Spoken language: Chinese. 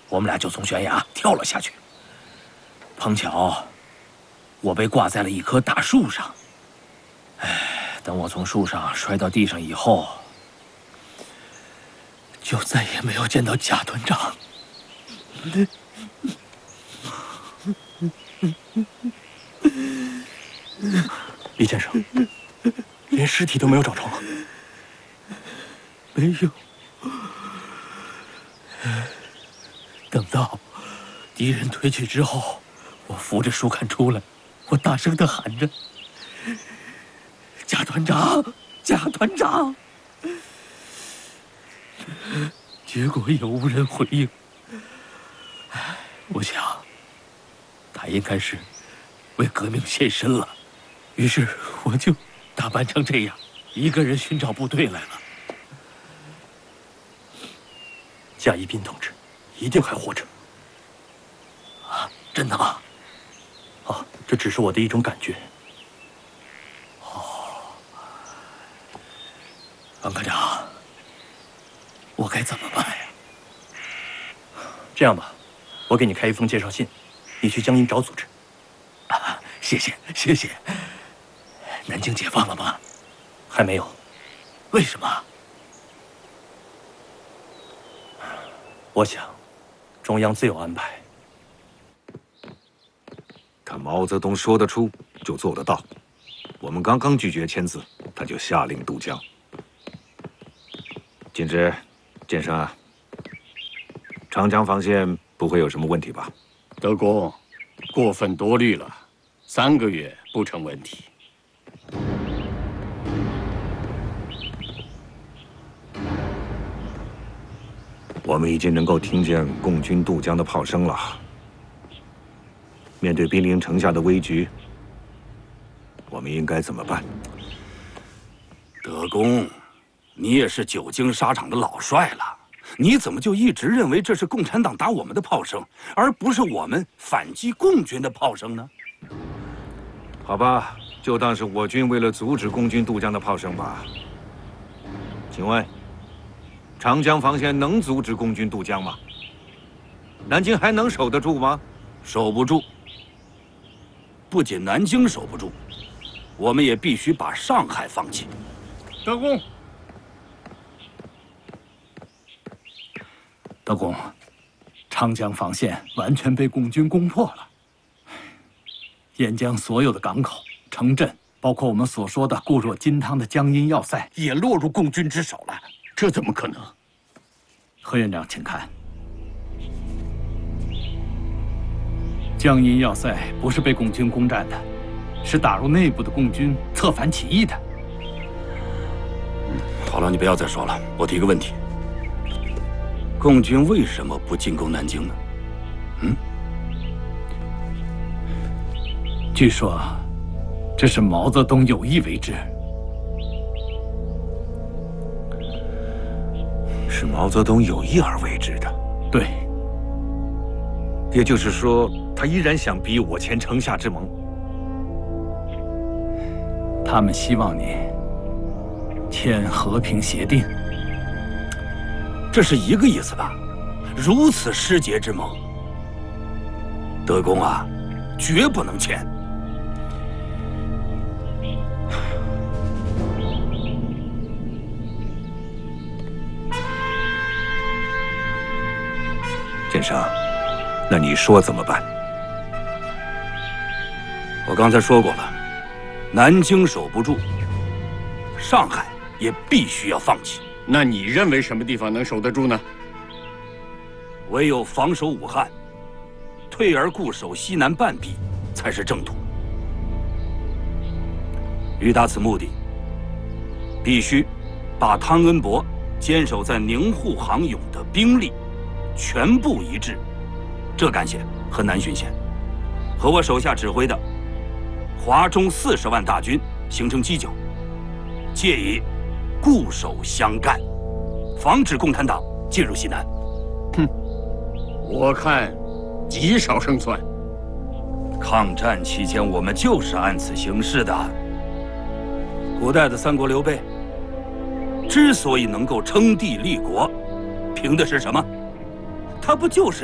我们俩就从悬崖跳了下去。碰巧，我被挂在了一棵大树上。哎，等我从树上摔到地上以后，就再也没有见到贾团长。 李先生，连尸体都没有找着吗？ 没有。等到敌人退去之后，我扶着树干出来，我大声地喊着：“贾团长，贾团长！”结果也无人回应。我想，他应该是为革命献身了。于是我就打扮成这样，一个人寻找部队来了。 贾一斌同志一定还活着。 啊，真的吗？ 啊，这只是我的一种感觉。 哦，王科长，我该怎么办呀？ 这样吧，我给你开一封介绍信，你去江阴找组织。 啊，谢谢谢谢。南京解放了吗？ 还没有。 为什么？ 我想，中央自有安排。 他毛泽东说得出就做得到。我们刚刚拒绝签字，他就下令渡江。金枝、剑生啊，长江防线不会有什么问题吧？ 德公，过分多虑了，3个月不成问题。 我们已经能够听见共军渡江的炮声了。面对兵临城下的危局，我们应该怎么办？ 德公，你也是久经沙场的老帅了，你怎么就一直认为这是共产党打我们的炮声，而不是我们反击共军的炮声呢？ 好吧，就当是我军为了阻止共军渡江的炮声吧。请问，长江防线能阻止共军渡江吗？南京还能守得住吗？ 守不住。不仅南京守不住，我们也必须把上海放弃。 德公， 德公，长江防线完全被共军攻破了。沿江所有的港口、城镇，包括我们所说的固若金汤的江阴要塞， 也落入共军之手了。这怎么可能？ 何院长，请看，江阴要塞不是被共军攻占的，是打入内部的共军策反起义的。 好了，你不要再说了。我提个问题：共军为什么不进攻南京呢？ 据说，这是毛泽东有意为之。 是毛泽东有意而为之的。 对。 也就是说，他依然想逼我签城下之盟。 他们希望你签和平协定， 这是一个意思吧？如此失节之盟，德公啊，绝不能签。 剑生，那你说怎么办？ 我刚才说过了，南京守不住，上海也必须要放弃。 那你认为什么地方能守得住呢？ 唯有防守武汉，退而固守西南半壁，才是正途。欲达此目的，必须把汤恩伯坚守在宁沪杭甬的兵力全部移至浙赣线和南浔线，和我手下指挥的华中40万大军形成犄角，借以固守湘赣，防止共产党进入西南。 我看极少胜算。 抗战期间，我们就是按此行事的。古代的三国刘备之所以能够称帝立国，凭的是什么？他不就是